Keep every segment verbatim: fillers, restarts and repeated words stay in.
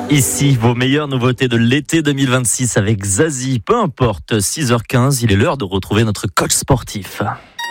Ici, vos meilleures nouveautés de l'été deux mille vingt-six avec Zazie. Peu importe, six heures quinze, il est l'heure de retrouver notre coach sportif.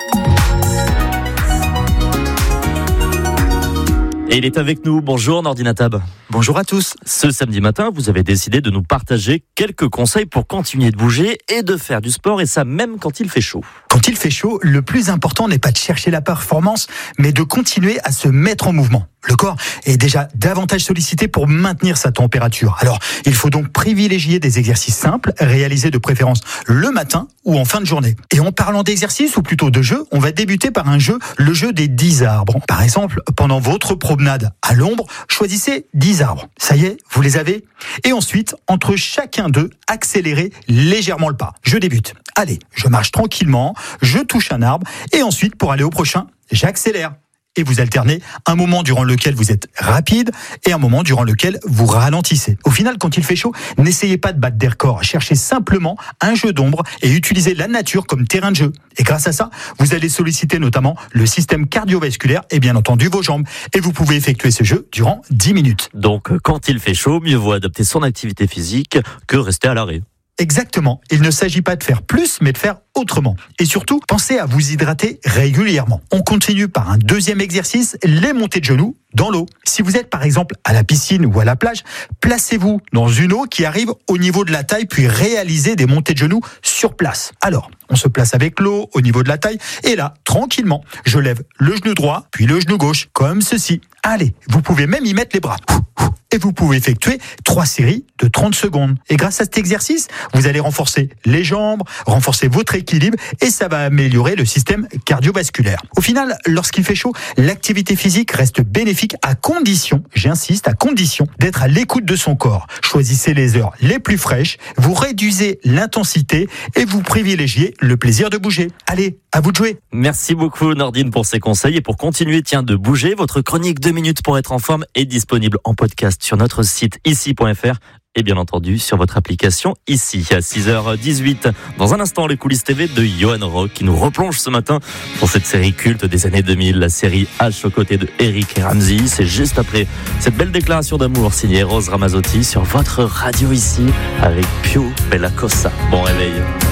Et il est avec nous. Bonjour Nordin Atab. Bonjour à tous. Ce samedi matin, vous avez décidé de nous partager quelques conseils pour continuer de bouger et de faire du sport, et ça même quand il fait chaud. Quand il fait chaud, le plus important n'est pas de chercher la performance, mais de continuer à se mettre en mouvement. Le corps est déjà davantage sollicité pour maintenir sa température. Alors, il faut donc privilégier des exercices simples, réalisés de préférence le matin ou en fin de journée. Et en parlant d'exercice, ou plutôt de jeu, on va débuter par un jeu, le jeu des dix arbres. Par exemple, pendant votre promenade à l'ombre, choisissez dix arbres. Ça y est, vous les avez ? Et ensuite, entre chacun d'eux, accélérez légèrement le pas. Je débute. Allez, je marche tranquillement, je touche un arbre, et ensuite, pour aller au prochain, j'accélère. Et vous alternez un moment durant lequel vous êtes rapide et un moment durant lequel vous ralentissez. Au final, quand il fait chaud, n'essayez pas de battre des records. Cherchez simplement un jeu d'ombre et utilisez la nature comme terrain de jeu. Et grâce à ça, vous allez solliciter notamment le système cardiovasculaire et bien entendu vos jambes. Et vous pouvez effectuer ce jeu durant dix minutes. Donc, quand il fait chaud, mieux vaut adapter son activité physique que rester à l'arrêt. Exactement. Il ne s'agit pas de faire plus, mais de faire autrement. Et surtout, pensez à vous hydrater régulièrement. On continue par un deuxième exercice, les montées de genoux dans l'eau. Si vous êtes par exemple à la piscine ou à la plage, placez-vous dans une eau qui arrive au niveau de la taille, puis réalisez des montées de genoux sur place. Alors, on se place avec l'eau au niveau de la taille, et là, tranquillement, je lève le genou droit, puis le genou gauche, comme ceci. Allez, vous pouvez même y mettre les bras. Et vous pouvez effectuer trois séries de trente secondes. Et grâce à cet exercice, vous allez renforcer les jambes, renforcer votre équilibre, et ça va améliorer le système cardiovasculaire. Au final, lorsqu'il fait chaud, l'activité physique reste bénéfique à condition, j'insiste, à condition d'être à l'écoute de son corps. Choisissez les heures les plus fraîches, vous réduisez l'intensité et vous privilégiez le plaisir de bouger. Allez, à vous de jouer. Merci beaucoup Nordine pour ces conseils, et pour continuer tiens de bouger, votre chronique deux minutes pour être en forme est disponible en podcast sur notre site ici point f r et bien entendu sur votre application Ici. À six heures dix-huit, dans un instant, les coulisses T V de Johan Rock qui nous replonge ce matin pour cette série culte des années deux mille, la série H aux côtés de Eric et Ramsey. C'est juste après cette belle déclaration d'amour signée Rose Ramazzotti sur votre radio Ici avec Più Bella Cosa. Bon réveil.